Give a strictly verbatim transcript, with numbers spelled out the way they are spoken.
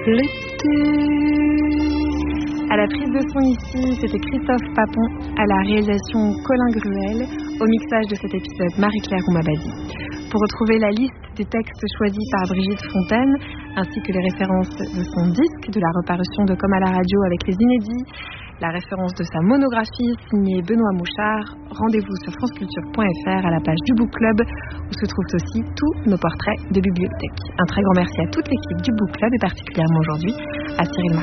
À la prise de son ici, c'était Christophe Papon, à la réalisation Colin Gruel, au mixage de cet épisode Marie-Claire Oumabadi. Pour retrouver la liste des textes choisis par Brigitte Fontaine, ainsi que les références de son disque, de la reparution de Comme à la radio avec les inédits, la référence de sa monographie signée Benoît Mouchard, rendez-vous sur franceculture point f r à la page du Book Club, où se trouvent aussi tous nos portraits de bibliothèque. Un très grand merci à toute l'équipe du Book Club et particulièrement aujourd'hui à Cyril Martin.